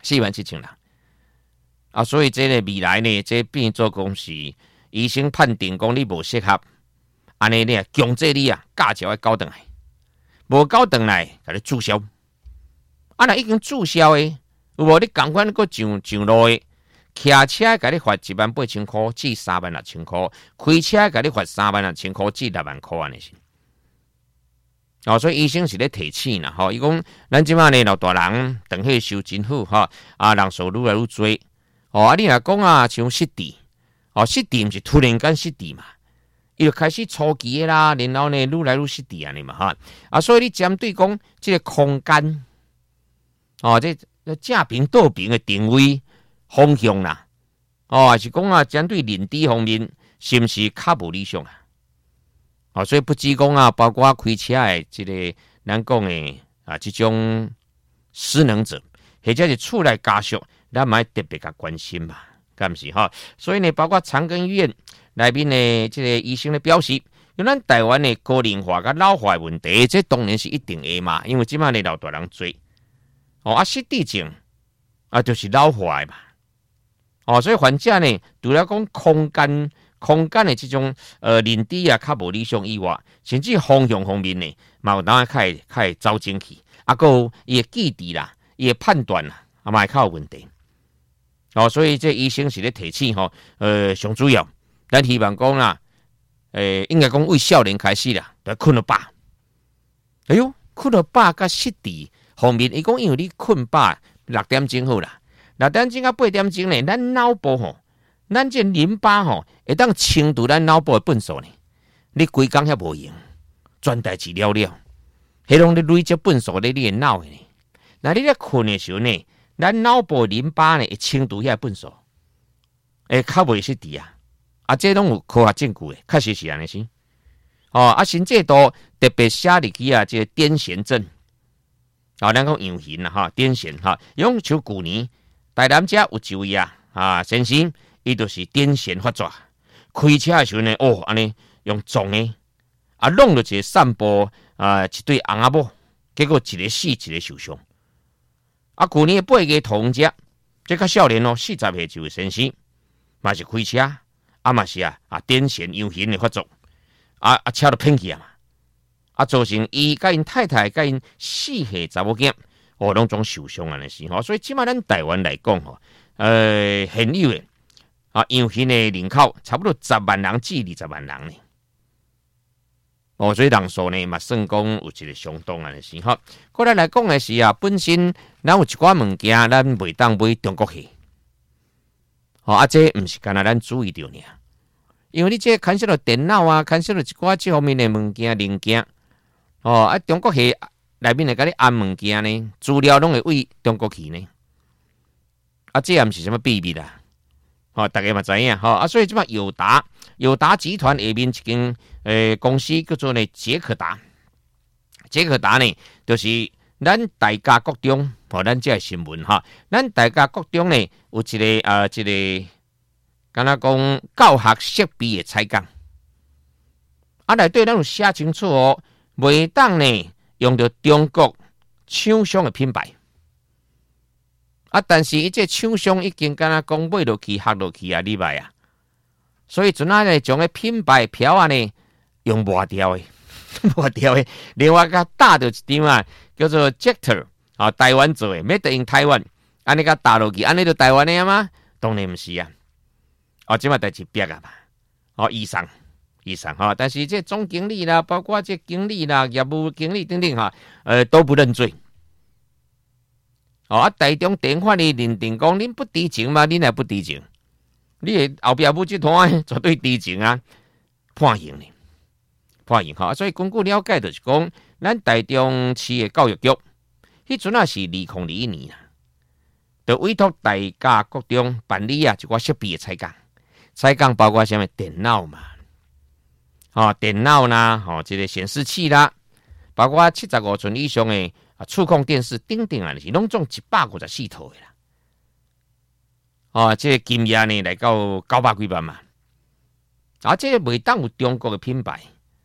47000人啊，所以这个未来呢，这变做讲是医生判定讲你无适合，安尼呢强制你啊，驾照要交转来，无交转来，甲你注销。啊，若已经注销的，有无你赶快搁上路的？骑车甲你罚18000块至36000块，开车甲你罚36000块至6万块安尼是。哦，所以医生是咧提醒啦，吼，伊讲咱即马呢老大人长岁收真好，吼啊，人数愈来愈多。哦，啊，你若讲啊，像失智，哦，失智毋是突然间失智嘛，伊就开始初期的啦，然后呢愈来愈失智安尼嘛，哈啊，所以你针对讲即个空间，哦，这正平倒平的定位。方向啦，哦，还是讲啊，针对认知方面，是毋是较无理想啊？哦，所以不止讲啊，包括开车的这个咱讲的啊，这种失能者，或者是厝内家属，咱嘛特别甲关心嘛，敢毋是哈？所以呢，包括长庚医院内面的这个医生的表示，用咱台湾的高龄化甲老化的问题，这当然是一定的嘛，因为即马的老大人多，哦，啊，失智症啊，就是老化的嘛。哦，所以患者呢，除了讲空间的这种认知啊，较无理想以外，甚至方向方面呢，嘛有当较会走精去，啊，个伊的记忆啦，伊的判断啦，啊嘛会较有问题。哦，所以这医生是咧提醒吼，上主要，咱希望讲啦，应该讲为少年开始啦，要困到饱。哎呦，困到饱甲失智方面，伊讲因为你困饱6点钟好啦。6点钟到8点钟呢，咱脑部吼，咱这淋巴吼，会当清除咱脑部的粪扫呢。你规工遐无用，专代志了了，迄拢咧累积粪扫咧你的脑呢。那你咧困的时候呢，咱脑部淋巴呢会清除遐粪扫，会较袂失智啊。啊，这拢有科学证据的，确实是安尼先。哦，啊，新制度特别写入去啊，这癫痫症，啊，咱讲样型啦哈，癫痫哈，用像旧年。台南遮有一位啊，先生，伊就是癫痫发作，开车的时候呢，哦，安尼用撞的，啊，弄了一个散步一对翁仔某，结果一个死，一个受伤。啊，去年8月同遮，这较少年哦，40岁就先生，嘛是开车，啊嘛是癫痫样型的发作，车都偏去啊嘛，造成伊甲因太太甲因4岁查某囝。哦，拢总受伤安尼是吼，所以即马咱台湾来讲吼，现有的样型的人口差不多10万人至20万人呢。哦，所以人数呢嘛算讲有一个相当安尼是吼。过来讲的是本身咱有一寡物件咱袂当买中国去，这毋是干那咱注意到呢，因为你这牵涉到电脑啊，牵涉到一寡这方面的物件零件，中国去。内面来甲你安物件呢，资料拢会为中国去呢，这也毋是什么秘密啦，大家嘛知影所以即马友达集团下面一间公司叫做呢捷可达呢，就是咱大家国中咱这新闻咱大家国中呢有一个敢若讲教学设备的采购，内底咱有写清楚袂当呢。用到中国厂商的品牌，但是伊这厂商已经敢若讲买落去、学落去你歹啊，所以阵呢将个品牌票呢用抹掉的，另外甲打到一张叫做 Jector 台湾做的 ，Made in Taiwan， 安尼甲打落去，安尼就台湾的吗？当然毋是啊，即马代志别嘛，以上。但是这总经理啦，包括这经理啦、业务经理等等都不认罪。台中电法的认定讲，恁不知情嘛？恁也不知情，你后壁母集团绝对知情啊，判刑呢，所以根据了解就是讲，咱台中市的教育局，迄阵是2001年就委托大家国中办理一寡设备的采购包括什么电脑嘛。电脑啦，这个显示器啦，包括75寸以上的触控电视等等是拢总154套的啦。这个金额呢来到900几万嘛。这个袂当有中国的品牌。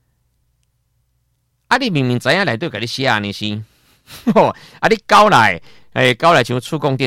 你明明知影内底甲你写安尼先，你搞来像触控电视。